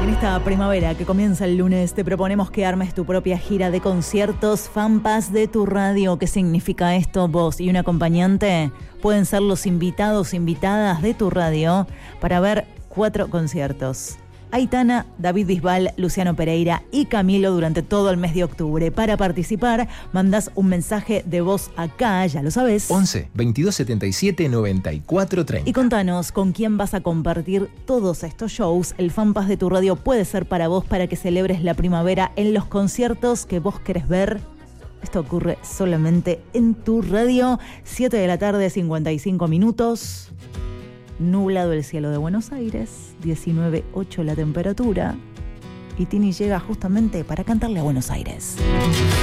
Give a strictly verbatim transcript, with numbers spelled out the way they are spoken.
En esta primavera que comienza el lunes te proponemos que armes tu propia gira de conciertos FanPass de tu radio. ¿Qué significa esto? Vos y un acompañante pueden ser los invitados, invitadas de tu radio para ver cuatro conciertos. Aitana, David Bisbal, Luciano Pereira y Camilo durante todo el mes de octubre. Para participar, mandás un mensaje de voz acá, ya lo sabes. once, veintidós setenta y siete, noventa y cuatro, treinta. Y contanos con quién vas a compartir todos estos shows. El FanPass de tu radio puede ser para vos, para que celebres la primavera en los conciertos que vos querés ver. Esto ocurre solamente en tu radio. siete de la tarde, cincuenta y cinco minutos. Nublado el cielo de Buenos Aires, diecinueve punto ocho la temperatura. Y Tini llega justamente para cantarle a Buenos Aires.